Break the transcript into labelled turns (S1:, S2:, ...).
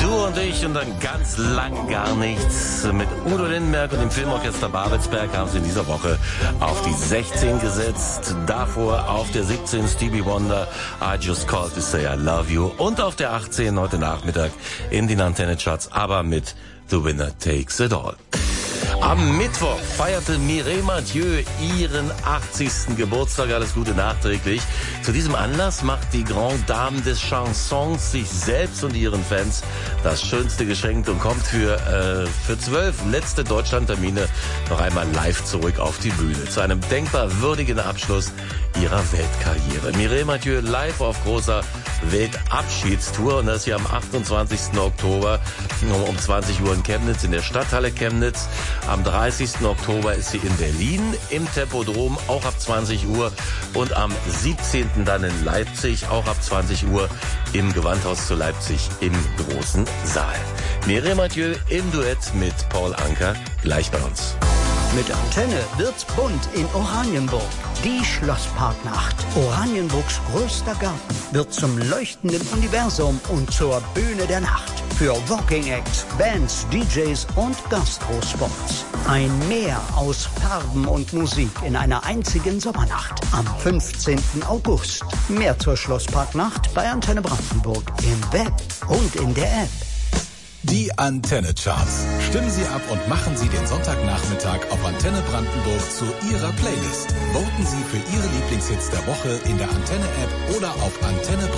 S1: Du und ich und dann ganz lang gar nichts. Mit Udo Lindenberg und dem Filmorchester Babelsberg haben sie in dieser Woche auf die 16 gesetzt. Davor auf der 17 Stevie Wonder, I Just Called to Say I Love You. Und auf der 18 heute Nachmittag in den Antenne-Charts, aber mit The Winner Takes It All. Am Mittwoch feierte Mireille Mathieu ihren 80. Geburtstag. Alles Gute nachträglich. Zu diesem Anlass macht die Grande Dame des Chansons sich selbst und ihren Fans das schönste Geschenk und kommt für 12 letzte Deutschlandtermine noch einmal live zurück auf die Bühne. Zu einem denkbar würdigen Abschluss ihrer Weltkarriere. Mireille Mathieu live auf großer Weltabschiedstour und das hier am 28. Oktober um 20 Uhr in Chemnitz, in der Stadthalle Chemnitz. Am 30. Oktober ist sie in Berlin im Tempodrom, auch ab 20 Uhr. Und am 17. dann in Leipzig, auch ab 20 Uhr im Gewandhaus zu Leipzig im großen Saal. Mireille Mathieu im Duett mit Paul Anka, gleich bei uns.
S2: Mit Antenne wird's bunt in Oranienburg. Die Schlossparknacht. Oranienburgs größter Garten wird zum leuchtenden Universum und zur Bühne der Nacht. Für Walking Acts, Bands, DJs und Gastrospots. Ein Meer aus Farben und Musik in einer einzigen Sommernacht. Am 15. August. Mehr zur Schlossparknacht bei Antenne Brandenburg im Web und in der App.
S3: Die Antenne Charts. Stimmen Sie ab und machen Sie den Sonntagnachmittag auf Antenne Brandenburg zu Ihrer Playlist. Voten Sie für Ihre Lieblingshits der Woche in der Antenne App oder auf Antenne